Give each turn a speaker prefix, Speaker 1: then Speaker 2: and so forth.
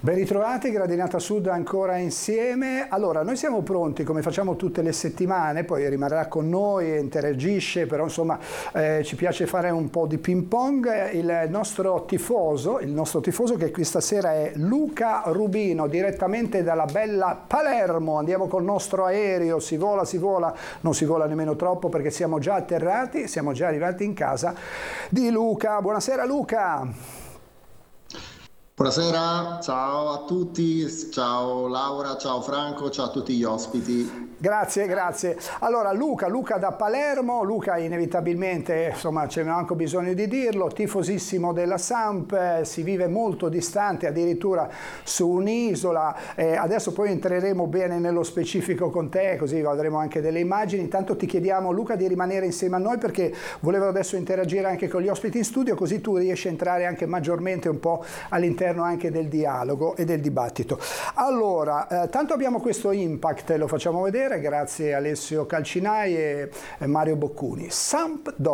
Speaker 1: Ben ritrovati, Gradinata Sud ancora insieme. Allora, noi siamo pronti come facciamo tutte le settimane, poi rimarrà con noi e interagisce, però insomma ci piace fare un po' di ping pong. Il nostro tifoso che qui stasera è Luca Rubino, direttamente dalla bella Palermo. Andiamo col nostro aereo, si vola, non si vola nemmeno troppo perché siamo già atterrati, siamo già arrivati in casa di Luca. Buonasera Luca!
Speaker 2: Buonasera, ciao a tutti, ciao Laura, ciao Franco, ciao a tutti gli ospiti.
Speaker 1: Grazie, grazie. Allora Luca da Palermo, Luca inevitabilmente, insomma c'è anche bisogno di dirlo, tifosissimo della Samp, si vive molto distante, addirittura su un'isola, adesso poi entreremo bene nello specifico con te, così vedremo anche delle immagini. Intanto ti chiediamo Luca di rimanere insieme a noi perché volevo adesso interagire anche con gli ospiti in studio, così tu riesci a entrare anche maggiormente un po' all'interno anche del dialogo e del dibattito. Allora, tanto abbiamo questo impact, lo facciamo vedere, grazie a Alessio Calcinai e Mario Boccuni. Samp